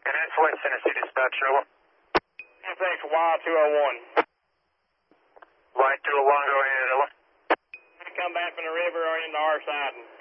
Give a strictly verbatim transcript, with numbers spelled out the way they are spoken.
And that's West Tennessee Dispatch, over. F X Y two oh one. Y two oh one, go ahead, over. Come back from the river or into our side.